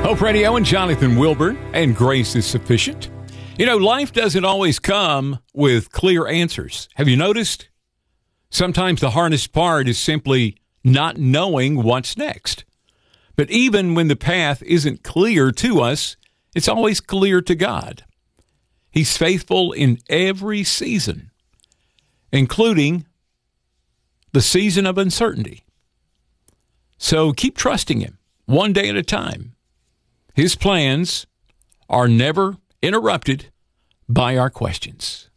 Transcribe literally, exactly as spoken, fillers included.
Hope Radio and Jonathan Wilburn, and grace is sufficient. You know, life doesn't always come with clear answers. Have you noticed? Sometimes the hardest part is simply not knowing what's next. But even when the path isn't clear to us, it's always clear to God. He's faithful in every season, including the season of uncertainty. So keep trusting Him one day at a time. His plans are never interrupted by our questions.